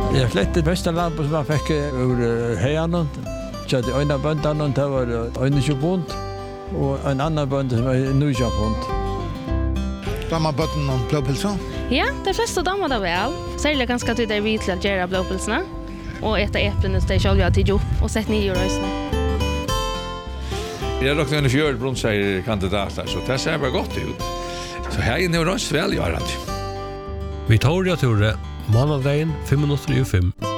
Jag släckte bästa lampan som jag fick ur hejanen. Så det ena böndan det var en 20 pund och en annan bönd som var 9 pund. Dammar bötten och blåpilsen? Ja, de flesta dammar det väl. Särskilt ganska till det vid till att göra blåpilserna. Och äta äpplen och det själva till jo och sätta ner i rösten. Jag råkade en fjörbrunn säger kandidater så det ser bara gott ut. Så här inne är det välgörande. Vi tar det, Tore. Månaden 5:05.